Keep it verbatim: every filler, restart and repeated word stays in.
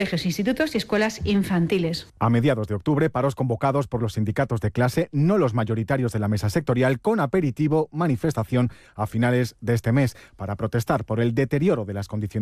colegios, institutos y escuelas infantiles. A mediados de octubre, paros convocados por los sindicatos de clase, no los mayoritarios de la mesa sectorial, con aperitivo, manifestación a finales de este mes, para protestar por el deterioro de las condiciones